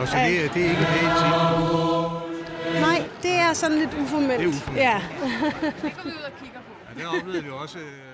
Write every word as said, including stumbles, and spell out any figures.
Og så det, det er ikke pænt tit? Nej, det er sådan lidt uformelt. Det er uformelt. Ja. Det går vi ud og kigger på. Ja, det oplevede vi også.